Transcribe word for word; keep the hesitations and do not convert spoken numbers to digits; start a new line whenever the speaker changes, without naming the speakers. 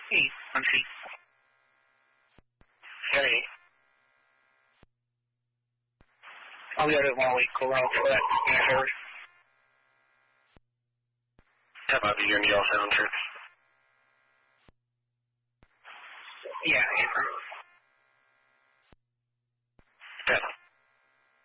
Eight, one feet. Hey. I'll go to one week, go out for that. Yeah, sure.
How about the Unity all sound check?
Yeah, yeah.